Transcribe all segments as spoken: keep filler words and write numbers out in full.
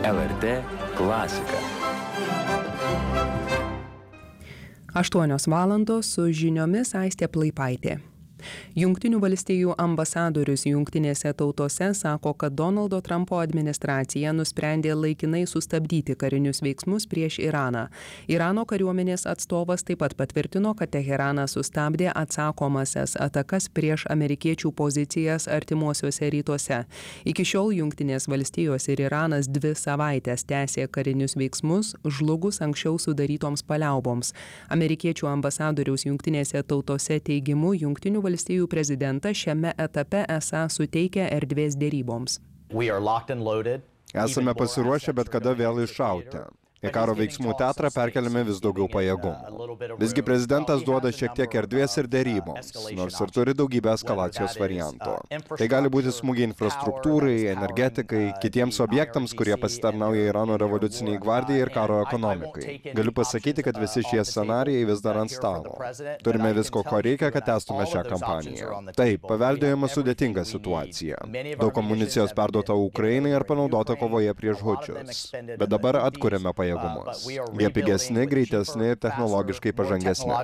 L R T klasika. aštuonios valandos su žiniomis Aistė Plaipaitė. Jungtinių valstijų ambasadorius Jungtinėse tautose sako, kad Donaldo Trumpo administracija nusprendė laikinai sustabdyti karinius veiksmus prieš Iraną. Irano kariuomenės atstovas taip pat patvirtino, kad Teheranas sustabdė atsakomasias atakas prieš amerikiečių pozicijas artimuosiuose rytuose. Iki šiol Jungtinės valstijos ir Iranas dvi savaitės tęsė karinius veiksmus, žlugus anksčiau sudarytoms paliauboms. Amerikiečių ambasadoriaus Jungtinėse tautose teigimu, Jungtinių valstijų prezidentas šiame etape esą suteikia erdvės deryboms. Esame pasiruošę bet kada vėl iššauti. Į karo veiksmų teatrą perkeliame vis daugiau pajėgumų. Visgi prezidentas duoda šiek tiek erdvės ir deryboms, nors ir turi daugybę eskalacijos variantų. Tai gali būti smūgiai infrastruktūrai, energetikai, kitiems objektams, kurie pasitarnauja Irano revoliuciniai gvardijai ir karo ekonomikai. Galiu pasakyti, kad visi šie scenarijai vis dar ant stalo. Turime visko, ko reikia, kad tęstume šią kampaniją. Taip, paveldėjama sudėtinga situacija. Daug amunicijos perduota Ukrainai ar panaudota kovoje prieš hučius. Bet dabar atkuriame pajėgumus. Jie pigesni, greitesni ir technologiškai pažangesni.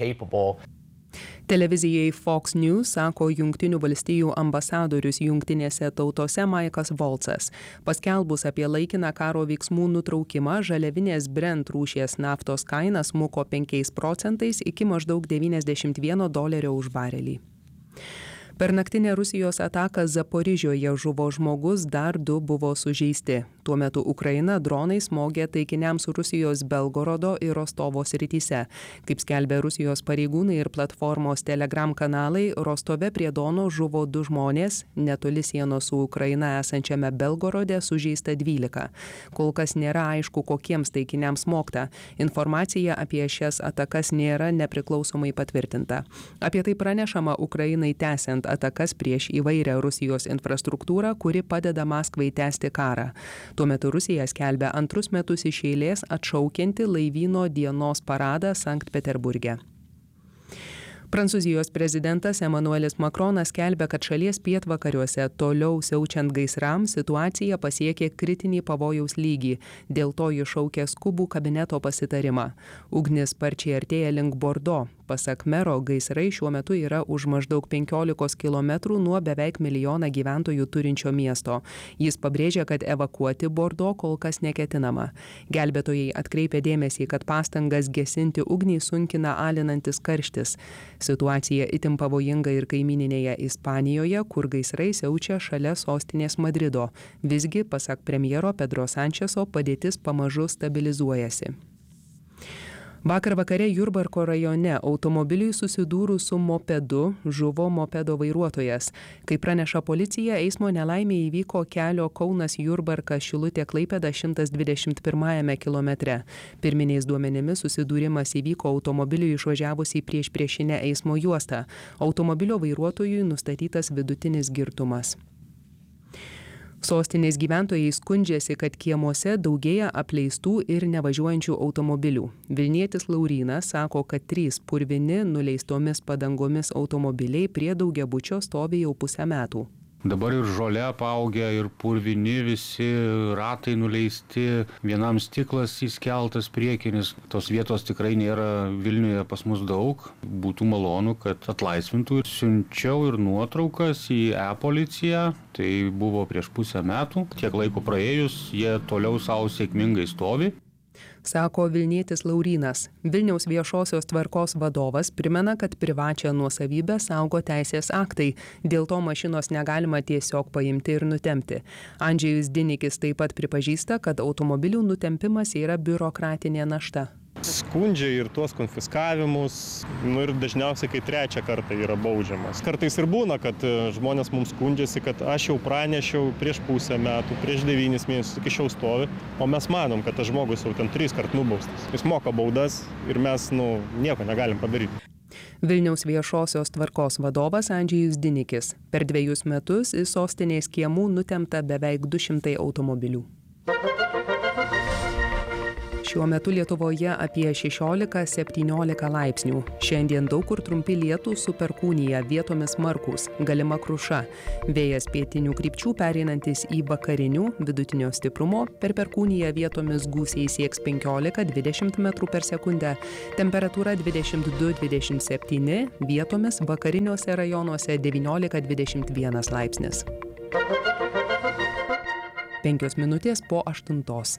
Televizijai Fox News sako Jungtinių valstijų ambasadorius Jungtinėse tautose Maikas Volcas. Paskelbus apie laikiną karo veiksmų nutraukimą, žaliavinės Brent rūšies naftos kaina smuko penkiais procentais iki maždaug devyniasdešimt vieno dolerio už barelį. Per naktinę Rusijos ataką Zaporižioje žuvo žmogus, dar du buvo sužeisti. Tuo metu Ukraina dronai smogė taikiniams Rusijos Belgorodo ir Rostovo srityse. Kaip skelbė Rusijos pareigūnai ir platformos Telegram kanalai, Rostove prie Dono žuvo du žmonės, netoli sienos su Ukraina esančiame Belgorode sužeista dvylika. Kol kas nėra aišku, kokiems taikiniams smogta. Informacija apie šias atakas nėra nepriklausomai patvirtinta. Apie tai pranešama Ukrainai tęsiant atakas prieš įvairią Rusijos infrastruktūrą, kuri padeda Maskvai tęsti karą. Tuo metu Rusija skelbia antrus metus iš eilės atšaukianti laivyno dienos paradą Sankt Peterburge. Prancūzijos prezidentas Emmanuelis Macronas skelbia, kad šalies pietvakariuose toliau siaučiant gaisrams situacija pasiekė kritinį pavojaus lygį. Dėl to jis šaukia skubų kabineto pasitarimą. Ugnis sparčiai artėja link Bordo. Pasak mero, gaisrai šiuo metu yra už maždaug penkiolikos kilometrų nuo beveik milijoną gyventojų turinčio miesto. Jis pabrėžia, kad evakuoti Bordo kol kas neketinama. Gelbėtojai atkreipia dėmesį, kad pastangas gesinti ugnį sunkina alinantis karštis. Situacija itin pavojinga ir kaimininėje Ispanijoje, kur gaisrai siaučia šalia sostinės Madrido. Visgi, pasak premjero Pedro Sančeso, padėtis pamažu stabilizuojasi. Vakar vakare Jurbarko rajone automobiliui susidūrus su mopedu žuvo mopedo vairuotojas. Kaip praneša policija, eismo nelaimė įvyko kelio Kaunas Jurbarkas Šilutė Klaipėda šimtas dvidešimt pirmajame kilometre. Pirminiais duomenimis susidūrimas įvyko automobiliui išvažiavus į priešpriešinę eismo juostą. Automobilio vairuotojui nustatytas vidutinis girtumas. Sostinės gyventojai skundžiasi, kad kiemuose daugėja apleistų ir nevažiuojančių automobilių. Vilnietis Laurynas sako, kad trys purvini nuleistomis padangomis automobiliai prie daugiabučio stovi jau pusę metų. Dabar ir žolė apaugę, ir purvini visi, ratai nuleisti, vienam stiklas įskeltas priekinis. Tos vietos tikrai nėra Vilniuje pas mus daug. Būtų malonu, kad atlaisvintų. Siunčiau ir nuotraukas į e-policiją, tai buvo prieš pusę metų. Tiek laiko praėjus, jie toliau savo sėkmingai stovi. Sako Vilnietis Laurynas. Vilniaus viešosios tvarkos vadovas primena, kad privačią nuosavybę saugo teisės aktai, dėl to mašinos negalima tiesiog paimti ir nutempti. Andžejus Dinikis taip pat pripažįsta, kad automobilių nutempimas yra biurokratinė našta. Skundžia ir tuos konfiskavimus, nu ir dažniausiai, kai trečią kartą yra baudžiamas. Kartais ir būna, kad žmonės mums skundžiasi, kad aš jau pranešiau prieš pusę metų, prieš devynis mėnesius iki šiol stovi, o mes manom, kad tas žmogus jau ten tris kart nubaustas. Jis moka baudas ir mes, nu, nieko negalim padaryti. Vilniaus viešosios tvarkos vadovas Andžejus Dinikis. Per dviejus metus į sostinės kiemų nutempta beveik du šimtai automobilių. Šiuo metu Lietuvoje apie šešiolika septyniolika laipsnių. Šiandien daug kur trumpi lietūs su perkūnija, vietomis smarkūs, galima kruša. Vėjas pietinių krypčių pereinantis į vakarinių, vidutinio stiprumo, per perkūniją vietomis gūsiai sieks penkiolika dvidešimt metrų per sekundę. Temperatūra dvidešimt du dvidešimt septyni, vietomis vakariniuose rajonuose devyniolika dvidešimt vienas laipsnis. Penkios minutės po aštuntos.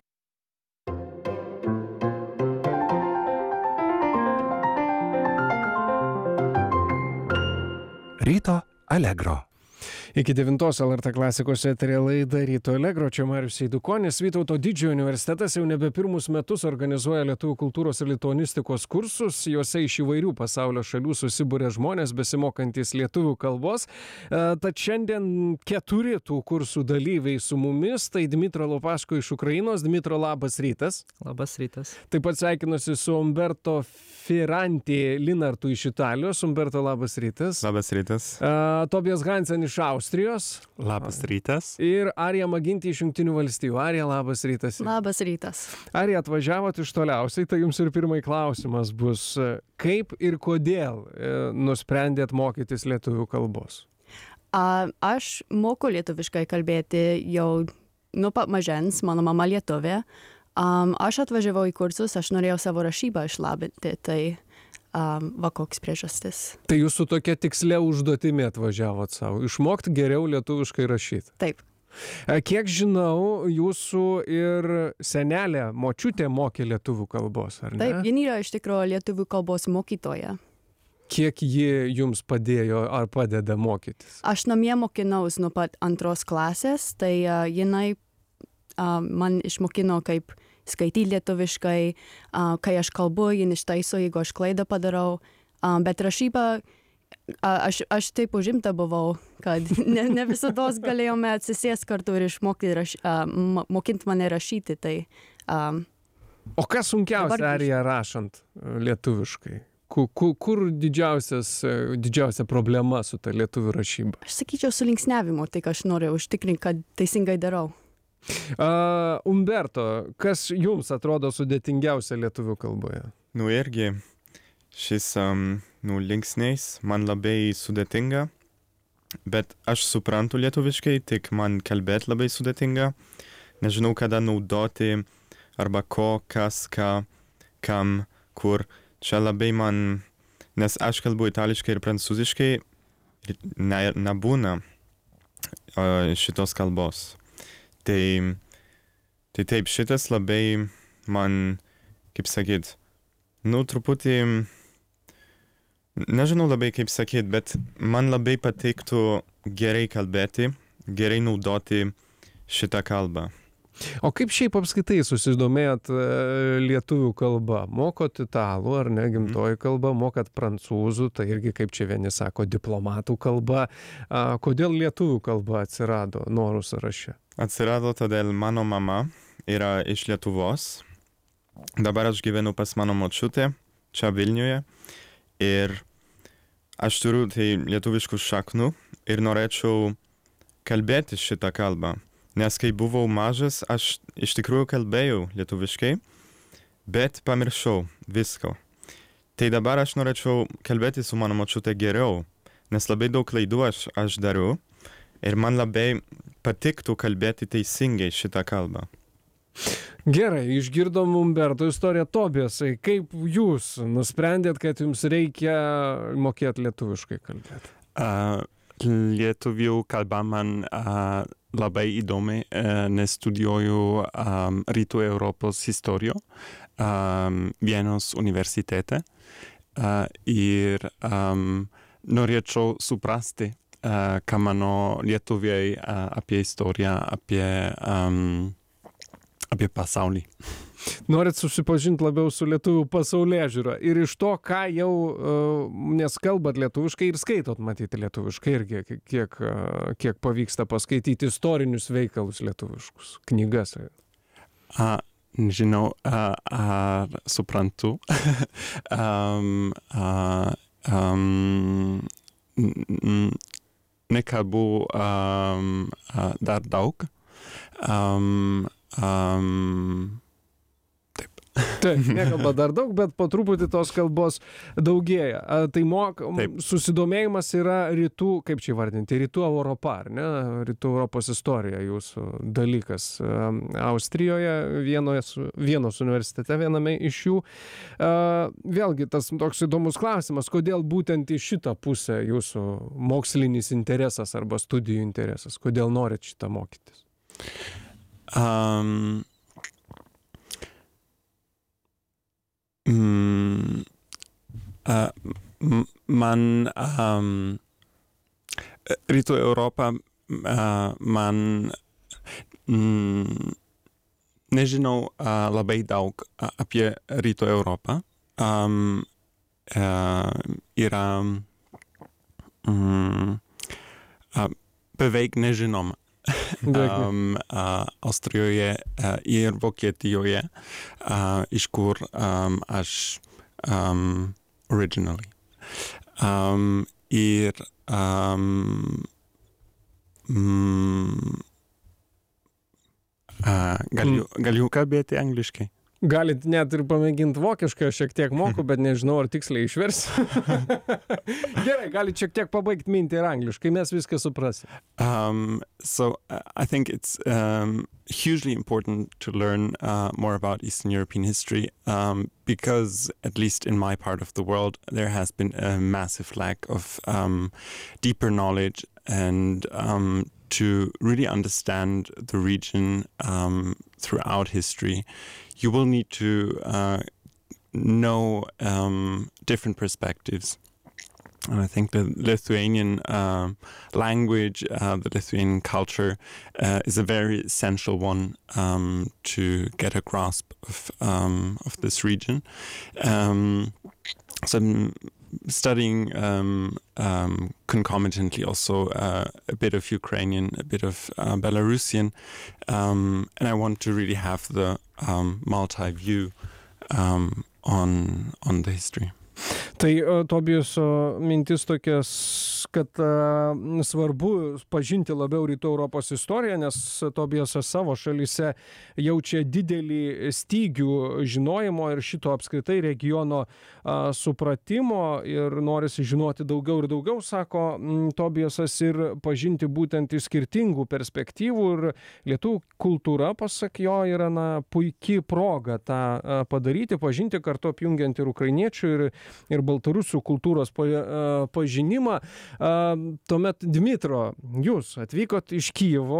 Ryto Allegro. Iki devintos L R T klasikos eteryje laida Ryto Allegro, čia Marius Eidukonis. Vytauto didžiojo universitetas jau nebe pirmus metus organizuoja lietuvių kultūros ir lituanistikos kursus. Juose iš įvairių pasaulio šalių susibūrė žmonės besimokantys lietuvių kalbos. Tad šiandien keturi tų kursų dalyviai su mumis. Tai Dmitro Lopaško iš Ukrainos. Dmitro, labas rytas. Labas rytas. Taip pat sveikinuosi su Umberto Firanti Linartu iš Italijos. Umberto, labas rytas. Labas rytas. Uh, Tobias Hansen iš Austrijos. Labas rytas. Ir Arija Maginti iš Jungtinių valstijų. Arija, labas rytas. Labas rytas. Arija, atvažiavot iš toliausiai, tai jums ir pirmai klausimas bus, kaip ir kodėl e, nusprendėt mokytis lietuvių kalbos? A, aš moku lietuviškai kalbėti jau nuo pat mažens, mano mama lietuvė. Um, aš atvažiavau į kursus, aš norėjau savo rašybą išlabinti, tai um, va koks priežastis. Tai jūs su tokia tikslia užduotimi atvažiavot savo, išmokti geriau lietuviškai rašyti? Taip. Kiek žinau, jūsų ir senelė, močiutė mokė lietuvių kalbos, ar ne? Taip, ji yra iš tikrųjų lietuvių kalbos mokytoja. Kiek ji jums padėjo ar padeda mokytis? Aš namie mokinaus nuo pat antros klasės, tai uh, jinai uh, man išmokino, kaip skaityti lietuviškai, uh, kai aš kalbu, jin ištaiso, jeigu aš klaidą padarau, uh, bet rašyba, uh, aš, aš taip užimta buvau, kad ne, ne visados galėjome atsisės kartu ir išmokti, raš, uh, mokinti mane rašyti. Tai, um, o kas sunkiausia, Arija, rašant lietuviškai? Kur, kur didžiausias, didžiausia problema su ta lietuvių rašyba? Aš sakyčiau su linksniavimu, tai aš noriu užtikrinti, kad teisingai darau. Uh, Umberto, kas jums atrodo sudėtingiausia lietuvių kalboje? Nu irgi šis um, nu, linksniais man labai sudėtinga, bet aš suprantu lietuviškai, tik man kalbėti labai sudėtinga. Nežinau, kada naudoti, arba ko, kas, ką, kam, kur. Čia labai man, nes aš kalbu itališkai ir prancūziškai, ne, nebūna uh, šitos kalbos. Tai, tai taip, šitas labai man, kaip sakyt, nu, truputį, nežinau labai kaip sakyt, bet man labai patiktų gerai kalbėti, gerai naudoti šitą kalbą. O kaip šiaip apskaitai susidomėjot lietuvių kalba? Mokot italų, ar ne, gimtoji kalba, mokat prancūzų, tai irgi, kaip čia vieni sako, diplomatų kalba. Kodėl lietuvių kalba atsirado norų sąraše? Atsirado todėl mano mama yra iš Lietuvos. Dabar aš gyvenu pas mano močiutę, čia Vilniuje. Ir aš turiu tai lietuviškų šaknų ir norėčiau kalbėti šitą kalbą. Nes kai buvau mažas, aš iš tikrųjų kalbėjau lietuviškai, bet pamiršau visko. Tai dabar aš norėčiau kalbėti su mano močiute geriau, nes labai daug klaidų aš, aš dariu ir man labai patiktų kalbėti teisingai šitą kalbą. Gerai, išgirdom Umberto istoriją. Tobiasai, kaip jūs nusprendėt, kad jums reikia mokėti lietuviškai kalbėti? Uh, lietuvių kalba man uh, labai įdomi, uh, nes studijuoju um, Rytų Europos istoriją um, Vienos universitete uh, ir um, norėčiau suprasti, uh, ką mano lietuviai uh, apie istoriją, apie, um, apie pasaulį. Norit susipažinti labiau su lietuvių pasaulėžiūra ir iš to, ką jau, nes kalbat lietuviškai ir skaitot matyti lietuviškai irgi, kiek, kiek pavyksta paskaityti istorinius veikalus lietuviškus, knygas. A, žinau, a, ar suprantu. um, a, um, nekalbu um, a, dar daug. Um, um, Taip. Taip, nekalba dar daug, bet po truputį tos kalbos daugėja. A, tai mok, Taip. susidomėjimas yra rytų, kaip čia vardinti, rytų Europa, ar ne? Rytų Europos istorija jūsų dalykas. A, Austrijoje, vienos, vienos universitete, viename iš jų. A, vėlgi, tas toks įdomus klausimas, kodėl būtent į šitą pusę jūsų mokslinis interesas arba studijų interesas, kodėl norit šitą mokytis? Um, mm, uh, m- man um, Rytų Europa uh, man mm, nežinau uh, labai daug uh, apie Rytų Europą. Um, uh, yra mm, uh, beveik nežinoma. um, uh, Austrijoje uh, ir Vokietijoje, uh, iš kur um, aš um, originally. Um, ir um, mm, uh, galiu, galiu kalbėti angliškai. Galit net ir pamėginti vokiškai, aš šiek tiek moku, bet nežinau, ar tiksliai išversiu. Gerai, galit šiek tiek pabaigti mintį ir angliškai, mes viską suprasim. Um, so uh, I think it's um, hugely important to learn uh, more about Eastern European history um, because, at least in my part of the world, there has been a massive lack of um, deeper knowledge and um, to really understand the region um, throughout history. You will need to uh, know um, different perspectives. And I think the Lithuanian uh, language, uh, the Lithuanian culture uh, is a very essential one um, to get a grasp of, um, of this region. Um, so I'm studying um, um, concomitantly also uh, a bit of Ukrainian, a bit of uh, Belarusian, um, and I want to really have the um, multi-view um, on, on the history. Tai Tobijaso mintis tokias, kad a, svarbu pažinti labiau Rytų Europos istoriją, nes Tobijasas savo šalyse jaučia didelį stygių žinojimo ir šito apskritai regiono a, supratimo ir norisi žinoti daugiau ir daugiau, sako m, Tobijasas, ir pažinti būtent iš skirtingų perspektyvų, ir lietuvių kultūra, pasak jo, yra na, puiki proga tą a, padaryti, pažinti, kartu apjungiant ir ukrainiečių, ir ir baltarusių kultūros pažinimą. Tuomet, Dmitro, jūs atvykot iš Kijevo.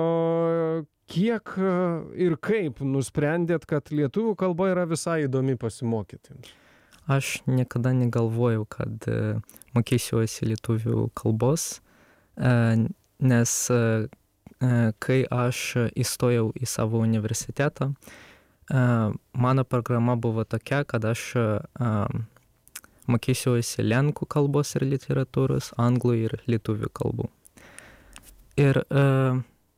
Kiek ir kaip nusprendėt, kad lietuvių kalba yra visai įdomi pasimokyti? Aš niekada negalvojau, kad mokysiuosi lietuvių kalbos, nes kai aš įstojau į savo universitetą, mano programa buvo tokia, kad aš mokysiuosi lenkų kalbos ir literatūros, anglų ir lietuvių kalbų. Ir uh,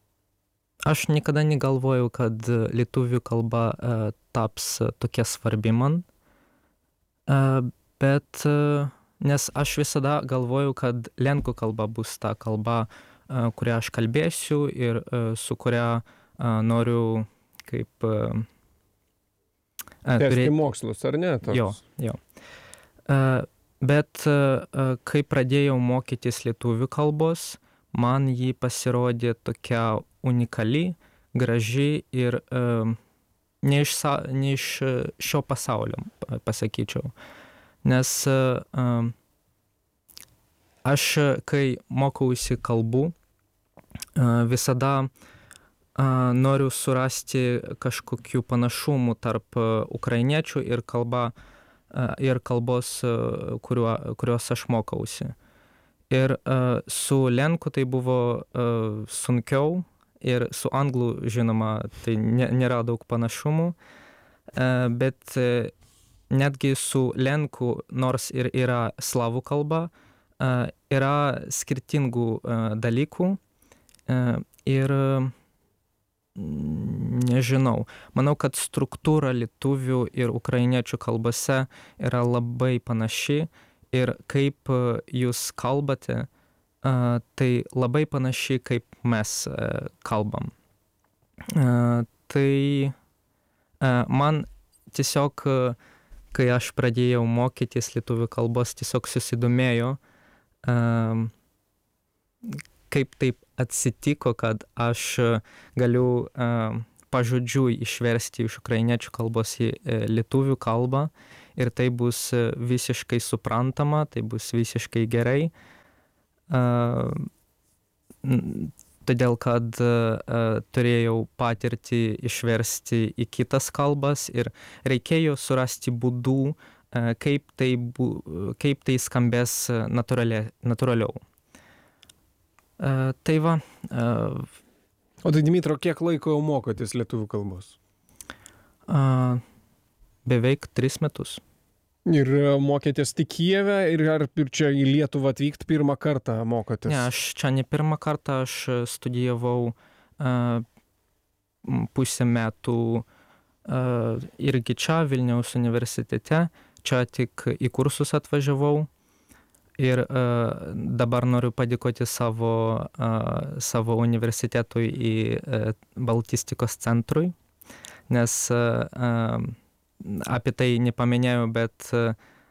aš niekada negalvojau, kad lietuvių kalba uh, taps tokia svarbi man, uh, bet uh, nes aš visada galvojau, kad lenkų kalba bus ta kalba, uh, kurią aš kalbėsiu ir uh, su kuria uh, noriu kaip... Uh, Tęsti turėti mokslus, ar ne? Toks? Jo, jo. Uh, bet uh, kai pradėjau mokytis lietuvių kalbos, man ji pasirodė tokia unikali, graži ir uh, ne, iš, ne iš šio pasaulio, pasakyčiau. Nes uh, aš, kai mokausi kalbų, uh, visada uh, noriu surasti kažkokių panašumų tarp uh, ukrainiečių ir kalba, ir kalbos, kuriuo, kurios aš mokausi. Ir uh, su lenku tai buvo uh, sunkiau, ir su anglų, žinoma, tai nė, nėra daug panašumų, uh, bet uh, netgi su lenku, nors ir yra slavų kalba, uh, yra skirtingų uh, dalykų uh, ir uh, nežinau. Manau, kad struktūra lietuvių ir ukrainiečių kalbose yra labai panaši ir kaip jūs kalbate, tai labai panaši, kaip mes kalbam. Tai man tiesiog, kai aš pradėjau mokytis lietuvių kalbos, tiesiog susidomėjau, kaip taip atsitiko, kad aš galiu pažodžiui išversti iš ukrainiečių kalbos į lietuvių kalbą ir tai bus visiškai suprantama, tai bus visiškai gerai. Todėl, kad turėjau patirtį išversti į kitas kalbas ir reikėjo surasti būdų, kaip tai, bu, kaip tai skambės natūraliau. Tai va. O tai, Dmitro, kiek laiko jau mokotės lietuvių kalbos? Beveik tris metus. Ir mokėtės tik Kijeve ir ar ir čia į Lietuvą atvykti pirmą kartą mokotės? Ne, aš čia ne pirmą kartą, aš studijavau uh, pusę metų uh, irgi čia Vilniaus universitete, čia tik į kursus atvažiavau ir uh, dabar noriu padėkoti savo, uh, savo universitetui į uh, Baltistikos centrui, nes uh, uh, apie tai nepaminėjau, bet uh,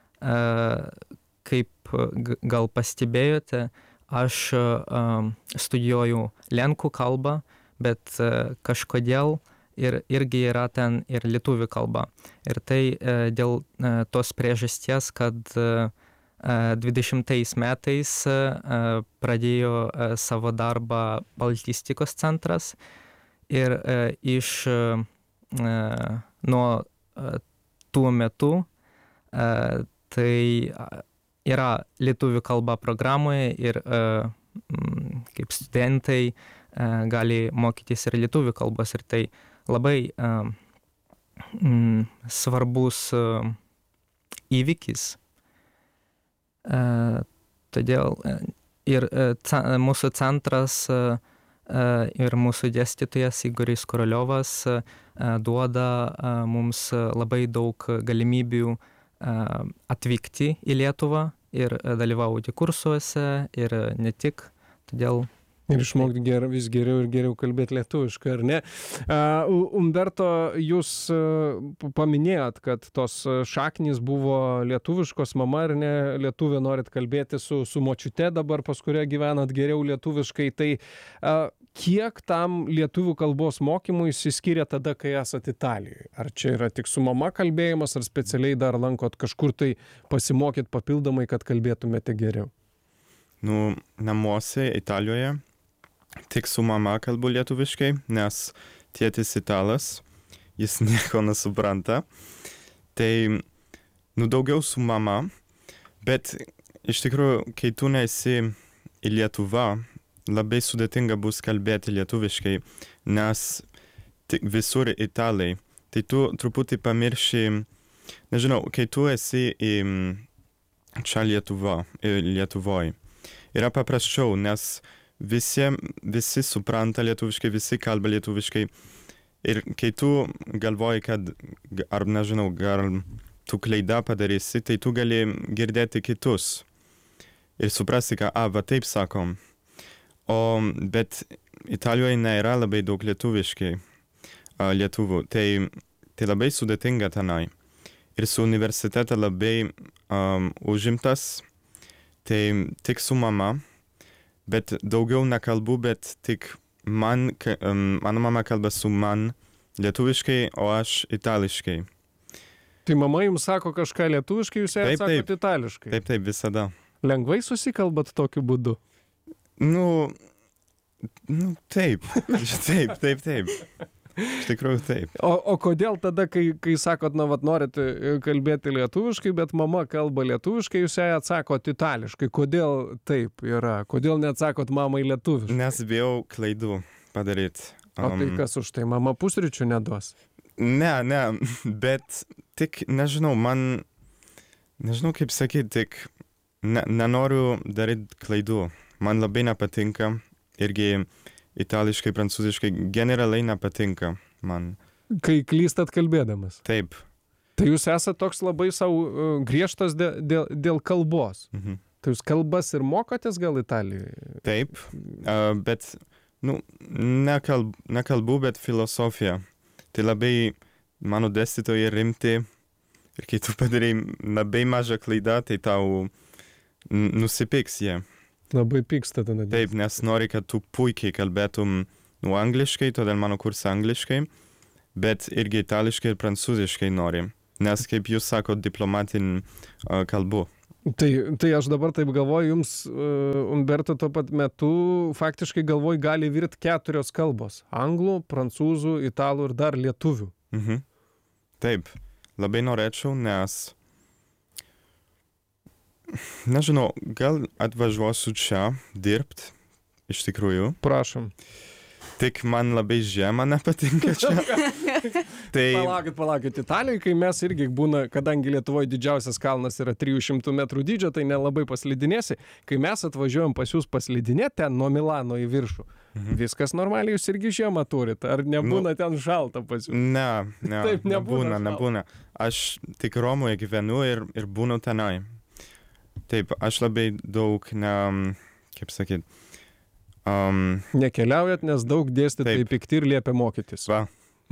kaip gal pastebėjote, aš uh, studijuoju lenkų kalbą, bet uh, kažkodėl ir, irgi yra ten ir lietuvių kalba. Ir tai uh, dėl uh, tos priežasties, kad uh, dvidešimtais metais uh, pradėjo uh, savo darbą Baltistikos centras ir uh, iš uh, nuo tuo metu tai yra lietuvių kalba programoje ir kaip studentai gali mokytis ir lietuvių kalbos ir tai labai svarbus įvykis. Todėl ir mūsų centras ir mūsų dėstytojas Igoris Koroliovas duoda mums labai daug galimybių atvykti į Lietuvą ir dalyvauti kursuose ir ne tik. Todėl ir išmokti ger, vis geriau ir geriau kalbėti lietuviškai, ar ne? Uh, Umberto, jūs uh, paminėjot, kad tos šaknys buvo lietuviškos, mama ar ne lietuvė, norit kalbėti su, su močiute dabar, pas kurią gyvenat geriau lietuviškai, tai uh, kiek tam lietuvių kalbos mokymui įsiskiria tada, kai esat Italijoje? Ar čia yra tik su mama kalbėjimas, ar specialiai dar lankot kažkur tai pasimokyt papildomai, kad kalbėtumėte geriau? Nu, namuose Italijoje tik su mama kalbu lietuviškai, nes tėtis italas, jis nieko nesupranta. Tai, nu, daugiau su mama, bet iš tikrųjų, kai tu nesi į Lietuvą, labai sudėtinga bus kalbėti lietuviškai, nes visur italai. Tai tu truputį pamirši, nežinau, kai tu esi į čia Lietuva, Lietuvoj, yra paprasčiau, nes Visi, visi supranta lietuviškai, visi kalba lietuviškai. Ir kai tu galvoji, kad, ar nežinau, gal tu klaidą padarysi, tai tu gali girdėti kitus. Ir suprasti, kad, a, va taip sakom. O, bet Italijoje nėra labai daug lietuviškai a, lietuvų. Tai, tai labai sudėtinga tenai. Ir su universitete labai um, užimtas. Tai tik su mama. Bet daugiau nekalbu, bet tik man, um, mano mama kalba su man lietuviškai, o aš itališkai. Tai mama jums sako kažką lietuviškai, jūs jai atsakot itališkai? Taip, taip, visada. Lengvai susikalbat tokiu būdu? Nu, nu taip, taip, taip, taip. Iš tikrųjų taip. O, o kodėl tada, kai, kai sakot, na, vat, norit kalbėti lietuviškai, bet mama kalba lietuviškai, jūs jai atsakot itališkai. Kodėl taip yra? Kodėl neatsakot mamai lietuviškai? Nes bijau klaidų padaryti. Um, o tai kas už tai? Mama pusryčių neduos? Ne, ne, bet tik, nežinau, man, nežinau kaip sakyti, tik ne, nenoriu daryti klaidų. Man labai nepatinka irgi itališkai, prancūziškai, generaliai nepatinka man. Kai klystat kalbėdamas? Taip. Tai jūs esate toks labai savo uh, griežtas dėl, dėl, dėl kalbos. Mhm. Tai jūs kalbas ir mokotės gal Italijoje? Taip, uh, bet, nu, nekalb, nekalbu, bet filosofija. Tai labai mano dėstytojai rimti ir kai tu padarai labai mažą klaidą, tai tau nusipyks jie. Labai pyksta tada. Taip, nes nori, kad tu puikiai kalbėtum nu angliškai, todėl mano kursą angliškai, bet irgi itališkai ir prancūziškai nori, nes kaip jūs sakot, diplomatin uh, kalbu. Tai, tai aš dabar taip galvoju, jums, uh, Umberto, tuo pat metu faktiškai galvoju, gali virti keturios kalbos. Anglų, prancūzų, italų ir dar lietuvių. Mhm. Taip, labai norėčiau, nes nežinau, gal atvažiuosiu čia dirbt, iš tikrųjų. Prašom. Tik man labai žiema nepatinka čia. Tai... Palaukit, palaukit. Italijai, kai mes irgi būna, kadangi Lietuvoje didžiausias kalnas yra trijų šimtų metrų dydžio, tai nelabai paslidinėsi. Kai mes atvažiuojam pas jūs paslidinėti ten nuo Milano į viršų, mhm. viskas normaliai, jūs irgi žiemą turit. Ar nebūna nu, ten šalta pas jūs? Ne, ne, Taip, nebūna, nebūna, nebūna. Aš tik Romoje gyvenu ir, ir būnu tenai. Taip, aš labai daug, ne, kaip sakyt, um, nekeliaujat, nes daug dėstytojai pikti ir liepia mokytis. Va.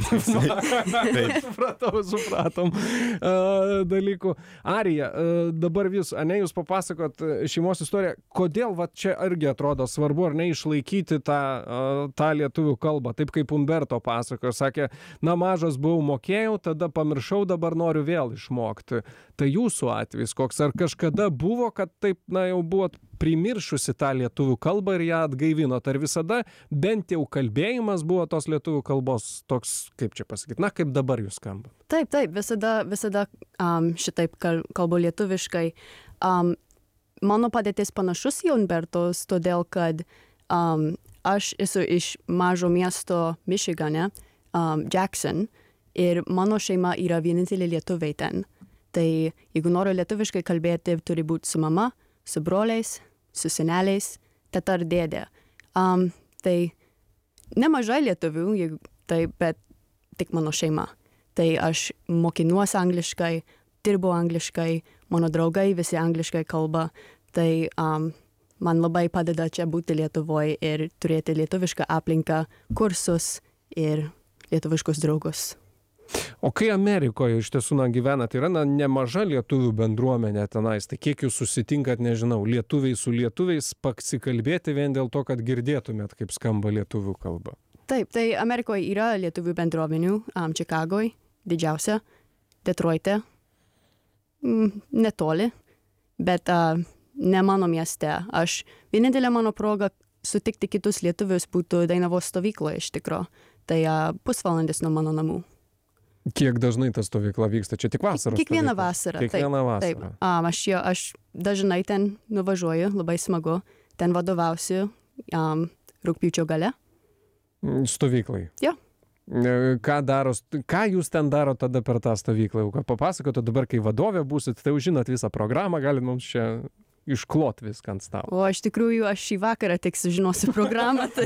Taip. Supratau, supratom uh, dalykų. Arija, uh, dabar vis, ane, jūs papasakot šeimos istoriją, kodėl va čia irgi atrodo svarbu ar ne išlaikyti tą, uh, tą lietuvių kalbą, taip kaip Umberto pasakojo, sakė, na mažas buvau, mokėjau, tada pamiršau, dabar noriu vėl išmokti. Tai jūsų atvejis koks, ar kažkada buvo, kad taip, na jau buvot primiršusi tą lietuvių kalbą ir ją atgaivinot, ar visada bent jau kalbėjimas buvo tos lietuvių kalbos toks, kaip čia pasakyti, na kaip dabar jūs skamba? Taip, taip, visada, visada um, šitaip kalbu lietuviškai. Um, mano padėtis panašus į Umbertos, todėl kad um, aš esu iš mažo miesto Michigane, um, Jackson, ir mano šeima yra vienintelė lietuviai ten. Tai jeigu noriu lietuviškai kalbėti, turi būti su mama, su broliais, su seneliais, teta ar dėdė. Um, tai nemažai lietuvių, jeigu, tai, bet tik mano šeima. Tai aš mokinuosi angliškai, dirbu angliškai, mano draugai visi angliškai kalba. Tai um, man labai padeda čia būti Lietuvoje ir turėti lietuvišką aplinką, kursus ir lietuviškus draugus. O kai Amerikoje iš tiesų na, gyvenat, yra na, nemaža lietuvių bendruomenė tenais, tai kiek jūs susitinkat, nežinau, lietuviai su lietuviais pasikalbėti vien dėl to, kad girdėtumėt, kaip skamba lietuvių kalba? Taip, tai Amerikoje yra lietuvių bendruomenių, um, Čikagoje, didžiausia, Detroite, mm, netoli, bet uh, ne mano mieste. Aš vienintelė mano proga sutikti kitus lietuvius būtų Dainavos stovykloje iš tikro. Tai uh, pusvalandis nuo mano namų. Kiek dažnai ta stovykla vyksta? Čia tik vasaros? Kiekvieną vasarą. Kiekvieną vasarą. Taip, taip. Um, aš, jo, aš dažnai ten nuvažiuoju, labai smagu. Ten vadovausiu um, rugpjūčio gale. Stovyklai? Jo. Ką, daro, ką jūs ten daro tada per tą stovyklą? Ką papasakote dabar, kai vadovė būsit, tai jau žinot visą programą, galit mums čia išklot viską ant stalo. O iš tikrųjų, aš šį vakarą tik sužinosiu programą, tai,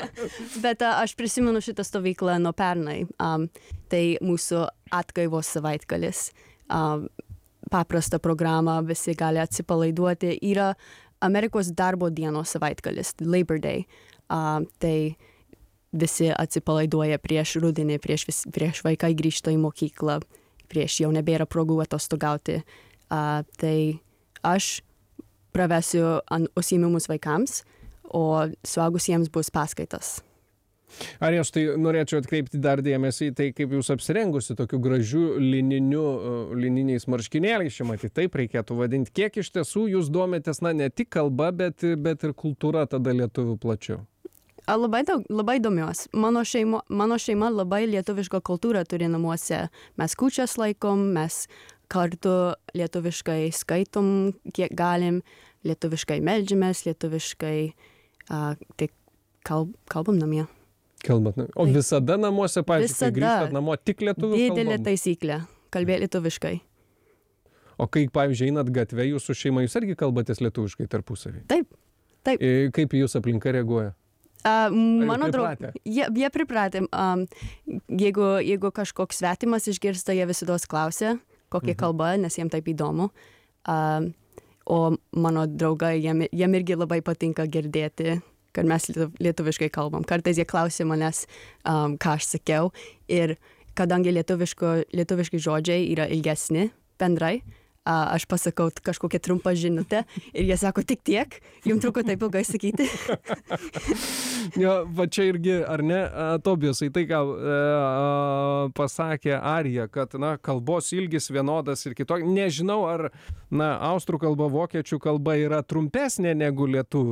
bet uh, aš prisimenu šitą stovyklą nuo pernai. Um, tai mūsų atgaivos savaitgalis. Um, paprasta programa, visi gali atsipalaiduoti. Yra Amerikos darbo dienos savaitgalis, Labor Day. Um, tai visi atsipalaiduoja prieš rudenį, prieš, vis, prieš vaikai grįžta į mokyklą, prieš jau nebėra progų atostogauti. Uh, tai aš pravesiu užsiėmimus vaikams, o suaugusiems bus paskaitas. Ar aš tai norėčiau atkreipti dar dėmesį į tai, kaip jūs apsirengusi tokiu gražiu lininiu, lininiais marškinėliais, čia matyti, taip reikėtų vadinti. Kiek iš tiesų jūs domitės, na, ne tik kalba, bet, bet ir kultūra tada lietuvių plačiau? Labai, daug, labai domiuos. Mano šeima, mano šeima labai lietuvišką kultūrą turi namuose. Mes kūčias laikom, mes kartu lietuviškai skaitom, kiek galim, lietuviškai meldžiamės, lietuviškai uh, tik kalb, kalbam namie. Kalbat, o Taip. Visada namuose, pavyzdžiui, kai grįžtat namo, tik lietuvių kalbam? Didelė taisyklė, kalbėti lietuviškai. O kai, pavyzdžiui, einat gatvę, jūsų šeima, jūs irgi kalbatės lietuviškai tarpusavį? Taip, taip. E, kaip jūs aplinka reaguoja? Uh, mano draugai, jie, jie pripratė. Um, jeigu, jeigu kažkoks svetimas išgirsta, jie visados klausia, kokia mhm. kalba, nes jiems taip įdomu. Uh, o mano draugai, jiem, jiem irgi labai patinka girdėti, kad mes lietuviškai kalbam. Kartais jie klausia manęs, um, ką aš sakiau. Ir kadangi lietuviško, lietuviški žodžiai yra ilgesni bendrai, a, aš pasakau kažkokią trumpą žinutę ir jie sako tik tiek, jums truko taip ilgai sakyti. Jo, va čia irgi, ar ne, Tobijasai, tai ką e, pasakė Arija, kad na, kalbos ilgis vienodas ir kitoks. Nežinau, ar na, austrų kalba, vokiečių kalba yra trumpesnė negu lietuvių.